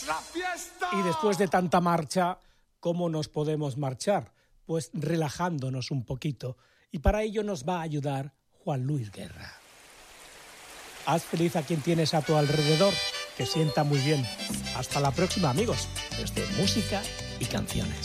Y después de tanta marcha, ¿cómo nos podemos marchar? Pues relajándonos un poquito. Y para ello nos va a ayudar Juan Luis Guerra. Haz feliz a quien tienes a tu alrededor, que sienta muy bien. Hasta la próxima, amigos, desde Música y Canciones.